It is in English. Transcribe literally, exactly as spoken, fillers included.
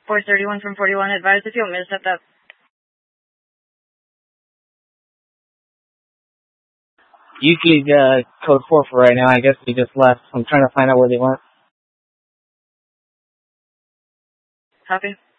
four thirty-one from forty-one, advise if you want me to set that. Usually uh, code four for right now. I guess we just left. I'm trying to find out where they went. Copy.